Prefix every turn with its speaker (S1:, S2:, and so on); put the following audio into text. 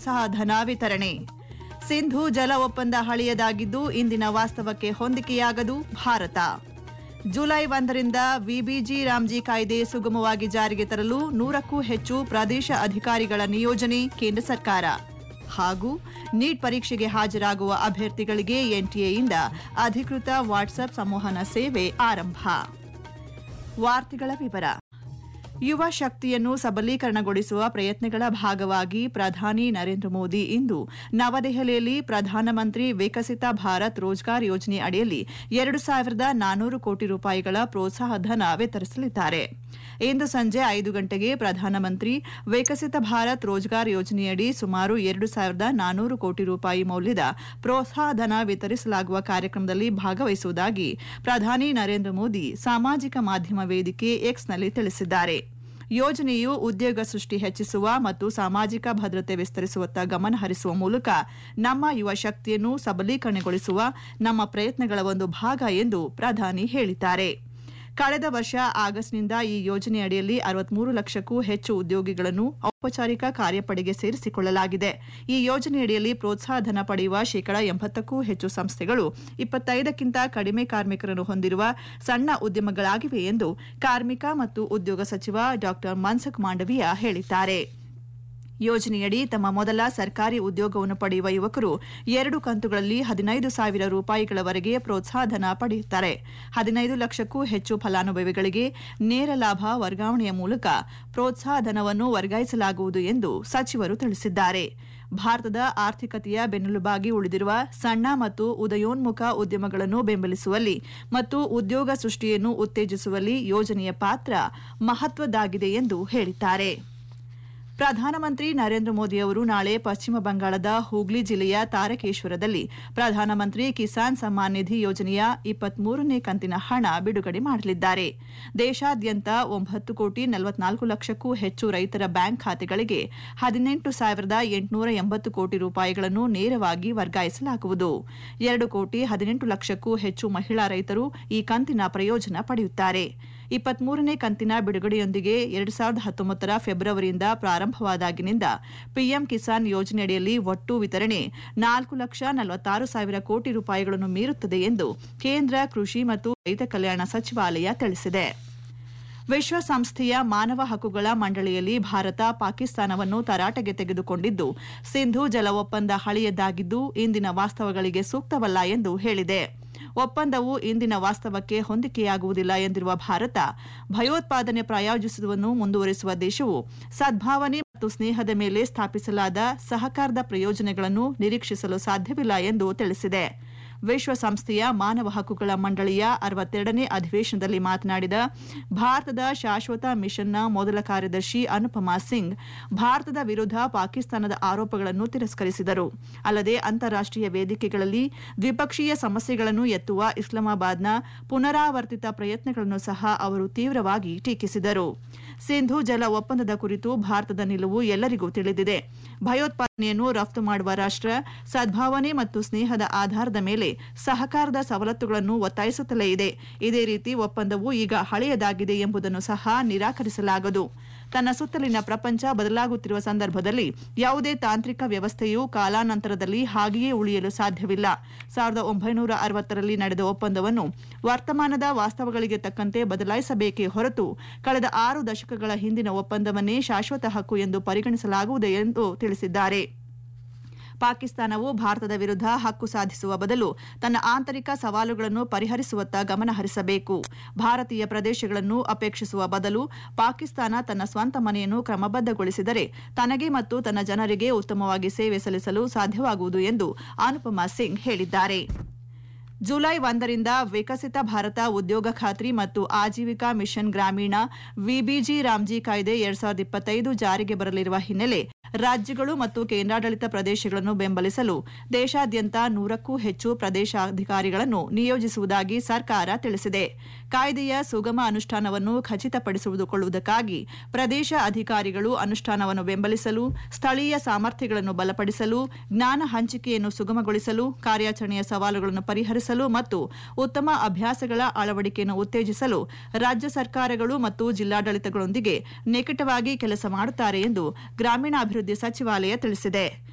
S1: ಪ್ರೋತ್ಸಾಹಧನ ವಿತರಣೆ. ಸಿಂಧೂ ಜಲ ಒಪ್ಪಂದ ಹಳೆಯದಾಗಿದ್ದು ಇಂದಿನ ವಾಸ್ತವಕ್ಕೆ ಹೊಂದಿಕೆಯಾಗದು ಭಾರತ. ಜುಲೈ 1ರಿಂದ ವಿಬಿಜಿ ರಾಮ್ಜಿ ಕಾಯ್ದೆ ಸುಗಮವಾಗಿ ಜಾರಿಗೆ ತರಲು 100ಕ್ಕೂ ಹೆಚ್ಚು ಪ್ರದೇಶ ಅಧಿಕಾರಿಗಳ ನಿಯೋಜನೆ ಕೇಂದ್ರ ಸರ್ಕಾರ. ಹಾಗೂ ನೀಟ್ ಪರೀಕ್ಷೆಗೆ ಹಾಜರಾಗುವ ಅಭ್ಯರ್ಥಿಗಳಿಗೆ ಎನ್ಟಿಎಯಿಂದ ಅಧಿಕೃತ ವಾಟ್ಸ್ಆಪ್ ಸಂವಹನ ಸೇವೆ ಆರಂಭ. ವಾರ್ತೆಗಳ ವಿವರ. ಯುವ ಶಕ್ತಿಯನ್ನು ಸಬಲೀಕರಣಗೊಳಿಸುವ ಪ್ರಯತ್ನಗಳ ಭಾಗವಾಗಿ ಪ್ರಧಾನಿ ನರೇಂದ್ರ ಮೋದಿ ಇಂದು ನವದೆಹಲಿಯಲ್ಲಿ ಪ್ರಧಾನಮಂತ್ರಿ ವಿಕಸಿತ ಭಾರತ್ ರೋಜ್ಗಾರ್ ಯೋಜನೆ ಅಡಿಯಲ್ಲಿ 2,400 ಕೋಟಿ ರೂಪಾಯಿಗಳ ಪ್ರೋತ್ಸಾಹಧನ ವಿತರಿಸಲಿದ್ದಾರೆ. ಇಂದು ಸಂಜೆ 5 ಗಂಟೆಗೆ ಪ್ರಧಾನಮಂತ್ರಿ ವಿಕಸಿತ ಭಾರತ್ ರೋಜ್ಗಾರ್ ಯೋಜನೆಯಡಿ ಸುಮಾರು 2,400 ಕೋಟಿ ರೂಪಾಯಿ ಮೌಲ್ಯದ ಪ್ರೋತ್ಸಾಹಧನ ವಿತರಿಸಲಾಗುವ ಕಾರ್ಯಕ್ರಮದಲ್ಲಿ ಭಾಗವಹಿಸುವುದಾಗಿ ಪ್ರಧಾನಿ ನರೇಂದ್ರ ಮೋದಿ ಸಾಮಾಜಿಕ ಮಾಧ್ಯಮ ವೇದಿಕೆ ಎಕ್ಸ್ನಲ್ಲಿ ತಿಳಿಸಿದ್ದಾರೆ. ಯೋಜನೆಯು ಉದ್ಯೋಗ ಸೃಷ್ಟಿ ಹೆಚ್ಚಿಸುವ ಮತ್ತು ಸಾಮಾಜಿಕ ಭದ್ರತೆ ವಿಸ್ತರಿಸುವತ್ತ ಗಮನ ಹರಿಸುವ ಮೂಲಕ ನಮ್ಮ ಯುವ ಶಕ್ತಿಯನ್ನು ಸಬಲೀಕರಣಗೊಳಿಸುವ ನಮ್ಮ ಪ್ರಯತ್ನಗಳ ಒಂದು ಭಾಗ ಎಂದು ಪ್ರಧಾನಿ ಹೇಳಿದ್ದಾರೆ. ಕಳೆದ ವರ್ಷ ಆಗಸ್ಟ್ನಿಂದ ಈ ಯೋಜನೆಯಡಿಯಲ್ಲಿ 63 ಲಕ್ಷಕ್ಕೂ ಹೆಚ್ಚು ಉದ್ಯೋಗಿಗಳನ್ನು ಔಪಚಾರಿಕ ಕಾರ್ಯಪಡೆಗೆ ಸೇರಿಸಿಕೊಳ್ಳಲಾಗಿದೆ. ಈ ಯೋಜನೆಯಡಿಯಲ್ಲಿ ಪ್ರೋತ್ಸಾಹಧನ ಪಡೆಯುವ ಶೇಕಡಾ 80ಕ್ಕೂ ಹೆಚ್ಚು ಸಂಸ್ಥೆಗಳು 25ಕ್ಕಿಂತ ಕಡಿಮೆ ಕಾರ್ಮಿಕರನ್ನು ಹೊಂದಿರುವ ಸಣ್ಣ ಉದ್ಯಮಗಳಾಗಿವೆ ಎಂದು ಕಾರ್ಮಿಕ ಮತ್ತು ಉದ್ಯೋಗ ಸಚಿವ ಡಾ ಮನ್ಸುಖ್ ಮಾಂಡವೀಯ ಹೇಳಿದ್ದಾರೆ. ಯೋಜನೆಯಡಿ ತಮ್ಮ ಮೊದಲ ಸರ್ಕಾರಿ ಉದ್ಯೋಗವನ್ನು ಪಡೆಯುವ ಯುವಕರು 2 ಕಂತುಗಳಲ್ಲಿ 15,000 ರೂಪಾಯಿಗಳವರೆಗೆ ಪ್ರೋತ್ಸಾಹಧನ ಪಡೆಯುತ್ತಾರೆ. 15 ಲಕ್ಷಕ್ಕೂ ಹೆಚ್ಚು ಫಲಾನುಭವಿಗಳಿಗೆ ನೇರ ಲಾಭ ವರ್ಗಾವಣೆಯ ಮೂಲಕ ಪ್ರೋತ್ಸಾಹಧನವನ್ನು ವರ್ಗಾಯಿಸಲಾಗುವುದು ಎಂದು ಸಚಿವರು ತಿಳಿಸಿದ್ದಾರೆ. ಭಾರತದ ಆರ್ಥಿಕತೆಯ ಬೆನ್ನೆಲುಬಾಗಿ ಉಳಿದಿರುವ ಸಣ್ಣ ಮತ್ತು ಉದಯೋನ್ಮುಖ ಉದ್ಯಮಗಳನ್ನು ಬೆಂಬಲಿಸುವಲ್ಲಿ ಮತ್ತು ಉದ್ಯೋಗ ಸೃಷ್ಟಿಯನ್ನು ಉತ್ತೇಜಿಸುವಲ್ಲಿ ಯೋಜನೆಯ ಪಾತ್ರ ಮಹತ್ವದ್ದಾಗಿದೆ ಎಂದು ಹೇಳಿದ್ದಾರೆ. ಪ್ರಧಾನಮಂತ್ರಿ ನರೇಂದ್ರ ಮೋದಿ ಅವರು ನಾಳೆ ಪಶ್ಚಿಮ ಬಂಗಾಳದ ಹೂಗ್ಲಿ ಜಿಲ್ಲೆಯ ತಾರಕೇಶ್ವರದಲ್ಲಿ ಪ್ರಧಾನಮಂತ್ರಿ ಕಿಸಾನ್ ಸಮ್ಮಾನ್ ನಿಧಿ ಯೋಜನೆಯ 23ನೇ ಕಂತಿನ ಹಣ ಬಿಡುಗಡೆ ಮಾಡಲಿದ್ದಾರೆ. ದೇಶಾದ್ಯಂತ 9,44 ಲಕ್ಷಕ್ಕೂ ಹೆಚ್ಚು ರೈತರ ಬ್ಯಾಂಕ್ ಖಾತೆಗಳಿಗೆ 18,880 ಕೋಟಿ ರೂಪಾಯಿಗಳನ್ನು ನೇರವಾಗಿ ವರ್ಗಾಯಿಸಲಾಗುವುದು. 2,18 ಲಕ್ಷಕ್ಕೂ ಹೆಚ್ಚು ಮಹಿಳಾ ರೈತರು ಈ ಕಂತಿನ ಪ್ರಯೋಜನ ಪಡೆಯುತ್ತಾರೆ. 23ನೇ ಕಂತಿನ ಬಿಡುಗಡೆಯೊಂದಿಗೆ 2019ರ ಫೆಬ್ರವರಿಯಿಂದ ಪ್ರಾರಂಭವಾದಾಗಿನಿಂದ ಪಿಎಂ ಕಿಸಾನ್ ಯೋಜನೆಯಡಿಯಲ್ಲಿ ಒಟ್ಟು ವಿತರಣೆ 4,46,000 ಕೋಟಿ ರೂಪಾಯಿಗಳನ್ನು ಮೀರುತ್ತದೆ ಎಂದು ಕೇಂದ್ರ ಕೃಷಿ ಮತ್ತು ರೈತ ಕಲ್ಯಾಣ ಸಚಿವಾಲಯ ತಿಳಿಸಿದೆ. ವಿಶ್ವಸಂಸ್ಥೆಯ ಮಾನವ ಹಕ್ಕುಗಳ ಮಂಡಳಿಯಲ್ಲಿ ಭಾರತ ಪಾಕಿಸ್ತಾನವನ್ನು ತರಾಟೆಗೆ ತೆಗೆದುಕೊಂಡಿದ್ದು ಸಿಂಧೂ ಜಲ ಒಪ್ಪಂದ ಹಳೆಯದಾಗಿದ್ದು ಇಂದಿನ ವಾಸ್ತವಗಳಿಗೆ ಸೂಕ್ತವಲ್ಲ ಎಂದು ಹೇಳಿದೆ. ಒಪ್ಪಂದವು ಇಂದಿನ ವಾಸ್ತವಕ್ಕೆ ಹೊಂದಿಕೆಯಾಗುವುದಿಲ್ಲ ಎಂದಿರುವ ಭಾರತ ಭಯೋತ್ಪಾದನೆ ಪ್ರಾಯೋಜಿಸುವುದನ್ನು ಮುಂದುವರಿಸುವ ದೇಶವು ಸದ್ಭಾವನೆ ಮತ್ತು ಸ್ನೇಹದ ಮೇಲೆ ಸ್ಥಾಪಿಸಲಾದ ಸಹಕಾರದ ಪ್ರಯೋಜನಗಳನ್ನು ನಿರೀಕ್ಷಿಸಲು ಸಾಧ್ಯವಿಲ್ಲ ಎಂದು ತಿಳಿಸಿದೆ. ವಿಶ್ವಸಂಸ್ಥೆಯ ಮಾನವ ಹಕ್ಕುಗಳ ಮಂಡಳಿಯ 62ನೇ ಅಧಿವೇಶನದಲ್ಲಿ ಮಾತನಾಡಿದ ಭಾರತದ ಶಾಶ್ವತ ಮಿಷನ್ನ ಮೊದಲ ಕಾರ್ಯದರ್ಶಿ ಅನುಪಮಾ ಸಿಂಗ್ ಭಾರತದ ವಿರುದ್ಧ ಪಾಕಿಸ್ತಾನದ ಆರೋಪಗಳನ್ನು ತಿರಸ್ಕರಿಸಿದರು. ಅಲ್ಲದೆ ಅಂತಾರಾಷ್ಟೀಯ ವೇದಿಕೆಗಳಲ್ಲಿ ದ್ವಿಪಕ್ಷೀಯ ಸಮಸ್ಯೆಗಳನ್ನು ಎತ್ತುವ ಇಸ್ಲಾಮಾಬಾದ್ನ ಪುನರಾವರ್ತಿತ ಪ್ರಯತ್ನಗಳನ್ನು ಸಹ ಅವರು ತೀವ್ರವಾಗಿ ಟೀಕಿಸಿದರು. ಸಿಂಧೂ ಜಲ ಒಪ್ಪಂದದ ಕುರಿತು ಭಾರತದ ನಿಲುವು ಎಲ್ಲರಿಗೂ ತಿಳಿದಿದೆ. ಭಯೋತ್ಪಾದನೆಯನ್ನು ರಫ್ತು ಮಾಡುವ ರಾಷ್ಟ್ರ ಸದ್ಭಾವನೆ ಮತ್ತು ಸ್ನೇಹದ ಆಧಾರದ ಮೇಲೆ ಸಹಕಾರದ ಸವಲತ್ತುಗಳನ್ನು ಒತ್ತಾಯಿಸುತ್ತಲೇ ಇದೆ. ಇದೇ ರೀತಿ ಒಪ್ಪಂದವು ಈಗ ಹಳೆಯದಾಗಿದೆ ಎಂಬುದನ್ನು ಸಹ ನಿರಾಕರಿಸಲಾಗದು. ತನ್ನ ಸುತ್ತಲಿನ ಪ್ರಪಂಚ ಬದಲಾಗುತ್ತಿರುವ ಸಂದರ್ಭದಲ್ಲಿ ಯಾವುದೇ ತಾಂತ್ರಿಕ ವ್ಯವಸ್ಥೆಯು ಕಾಲಾನಂತರದಲ್ಲಿ ಹಾಗೆಯೇ ಉಳಿಯಲು ಸಾಧ್ಯವಿಲ್ಲ. 1960ರಲ್ಲಿ ನಡೆದ ಒಪ್ಪಂದವನ್ನು ವರ್ತಮಾನದ ವಾಸ್ತವಗಳಿಗೆ ತಕ್ಕಂತೆ ಬದಲಾಯಿಸಬೇಕೇ ಹೊರತು ಕಳೆದ 6 ದಶಕಗಳ ಹಿಂದಿನ ಒಪ್ಪಂದವನ್ನೇ ಶಾಶ್ವತ ಹಕ್ಕು ಎಂದು ಪರಿಗಣಿಸಲಾಗುವುದು ಎಂದು ತಿಳಿಸಿದ್ದಾರೆ. ಪಾಕಿಸ್ತಾನವು ಭಾರತದ ವಿರುದ್ಧ ಹಕ್ಕು ಸಾಧಿಸುವ ಬದಲು ತನ್ನ ಆಂತರಿಕ ಸವಾಲುಗಳನ್ನು ಪರಿಹರಿಸುವತ್ತ ಗಮನ ಹರಿಸಬೇಕು. ಭಾರತೀಯ ಪ್ರದೇಶಗಳನ್ನು ಅಪೇಕ್ಷಿಸುವ ಬದಲು ಪಾಕಿಸ್ತಾನ ತನ್ನ ಸ್ವಂತ ಮನೆಯನ್ನು ಕ್ರಮಬದ್ಧಗೊಳಿಸಿದರೆ ತನಗೆ ಮತ್ತು ತನ್ನ ಜನರಿಗೆ ಉತ್ತಮವಾಗಿ ಸೇವೆ ಸಲ್ಲಿಸಲು ಸಾಧ್ಯವಾಗುವುದು ಎಂದು ಅನುಪಮಾ ಸಿಂಗ್ ಹೇಳಿದ್ದಾರೆ. ಜುಲೈ 1ರಿಂದ ವಿಕಸಿತ ಭಾರತ ಉದ್ಯೋಗ ಖಾತ್ರಿ ಮತ್ತು ಆಜೀವಿಕಾ ಮಿಷನ್ ಗ್ರಾಮೀಣ ವಿಬಿಜಿ ರಾಮ್ಜಿ ಕಾಯ್ದೆ 2025 ಜಾರಿಗೆ ಬರಲಿರುವ ಹಿನ್ನೆಲೆ ರಾಜ್ಯಗಳು ಮತ್ತು ಕೇಂದ್ರಾಡಳಿತ ಪ್ರದೇಶಗಳನ್ನು ಬೆಂಬಲಿಸಲು ದೇಶಾದ್ಯಂತ 100ಕ್ಕೂ ಹೆಚ್ಚು ಪ್ರದೇಶಾಧಿಕಾರಿಗಳನ್ನು ನಿಯೋಜಿಸುವುದಾಗಿ ಸರ್ಕಾರ ತಿಳಿಸಿದೆ. ಕಾಯ್ದೆಯ ಸುಗಮ ಅನುಷ್ಠಾನವನ್ನು ಖಚಿತಪಡಿಸಿಕೊಳ್ಳುವುದಕ್ಕಾಗಿ ಪ್ರದೇಶ ಅಧಿಕಾರಿಗಳು ಅನುಷ್ಠಾನವನ್ನು ಬೆಂಬಲಿಸಲು, ಸ್ಥಳೀಯ ಸಾಮರ್ಥ್ಯಗಳನ್ನು ಬಲಪಡಿಸಲು, ಜ್ಞಾನ ಹಂಚಿಕೆಯನ್ನು ಸುಗಮಗೊಳಿಸಲು, ಕಾರ್ಯಾಚರಣೆಯ ಸವಾಲುಗಳನ್ನು ಪರಿಹರಿಸಲು ಮತ್ತು ಉತ್ತಮ ಅಭ್ಯಾಸಗಳ ಅಳವಡಿಕೆಯನ್ನು ಉತ್ತೇಜಿಸಲು ರಾಜ್ಯ ಸರ್ಕಾರಗಳು ಮತ್ತು ಜಿಲ್ಲಾಡಳಿತಗಳೊಂದಿಗೆ ನಿಕಟವಾಗಿ ಕೆಲಸ ಮಾಡುತ್ತಾರೆ ಎಂದು ಗ್ರಾಮೀಣಾಭಿವೃದ್ಧಿ ಸಚಿವಾಲಯ ತಿಳಿಸಿದೆ.